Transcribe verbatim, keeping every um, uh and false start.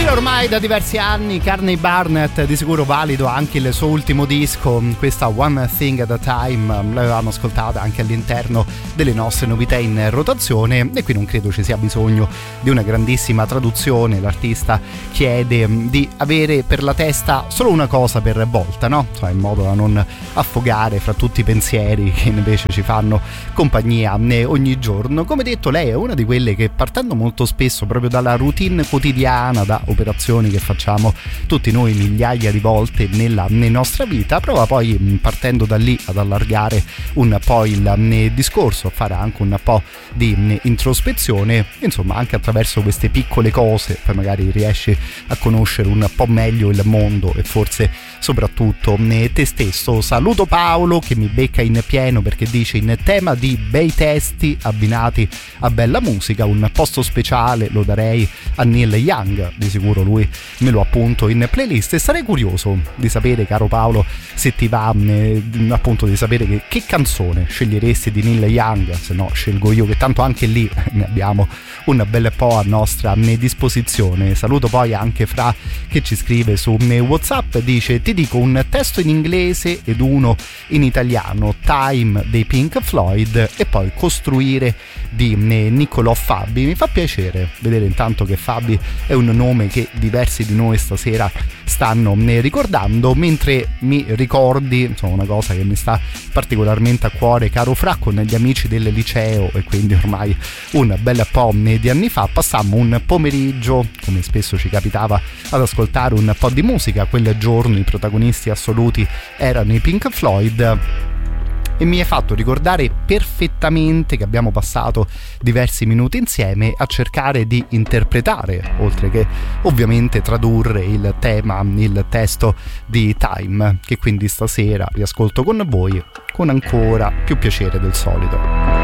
Ormai da diversi anni Kearney Barnett, di sicuro valido anche il suo ultimo disco, questa One Thing at a Time, l'avevamo ascoltata anche all'interno delle nostre novità in rotazione e qui non credo ci sia bisogno di una grandissima traduzione. L'artista chiede di avere per la testa solo una cosa per volta, no? Cioè, in modo da non affogare fra tutti i pensieri che invece ci fanno compagnia ogni giorno. Come detto, lei è una di quelle che, partendo molto spesso proprio dalla routine quotidiana, da operazioni che facciamo tutti noi migliaia di volte nella, nella nostra vita, prova poi, partendo da lì, ad allargare un po' il discorso, a fare anche un po' di introspezione, insomma anche attraverso queste piccole cose poi magari riesci a conoscere un po' meglio il mondo e forse soprattutto te stesso. Saluto Paolo che mi becca in pieno perché dice: in tema di bei testi abbinati a bella musica un posto speciale lo darei a Neil Young, di sicuro lui me lo appunto in playlist e sarei curioso di sapere, caro Paolo, se ti va eh, appunto di sapere che, che canzone sceglieresti di Neil Young, se no scelgo io, che tanto anche lì ne abbiamo un bel po' a nostra disposizione. Saluto poi anche Fra che ci scrive su WhatsApp, dice: ti dico un testo in inglese ed uno in italiano, Time dei Pink Floyd e poi Costruire di Niccolò Fabi. Mi fa piacere vedere intanto che Fabi è un nome che diversi di noi stasera stanno ricordando, mentre mi ricordi insomma una cosa che mi sta particolarmente a cuore, caro Fra, con gli amici del liceo, e quindi ormai un bel po' di anni fa passammo un pomeriggio, come spesso ci capitava, ad ascoltare un po' di musica. Quel giorno i protagonisti assoluti erano i Pink Floyd e mi hai fatto ricordare perfettamente che abbiamo passato diversi minuti insieme a cercare di interpretare, oltre che ovviamente tradurre, il tema, il testo di Time, che quindi stasera riascolto con voi con ancora più piacere del solito.